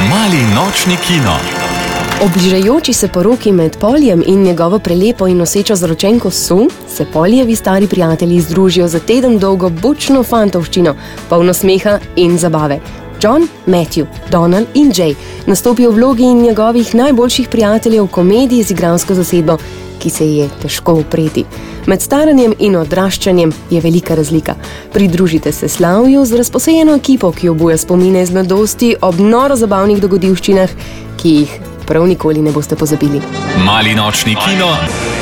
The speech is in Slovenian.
Mali nočni kino. Ob bližajoči se poroki med Poljem in njegovo prelepo in nosečo zaročenko Sue se Poljevi stari prijatelji združijo za teden dolgo bučno fantovščino, polno smeha in zabave. John, Matthew, Donald in Jay nastopijo v vlogi njegovih najboljših prijateljev v komediji z igralsko zasedbo, ki se je težko upreti. Med staranjem in odraščanjem je velika razlika. Pridružite se slavju z razposejeno ekipo, ki obuja spomine iz mladosti ob noro zabavnih dogodivščinah, ki jih prav nikoli ne boste pozabili. Mali nočni kino.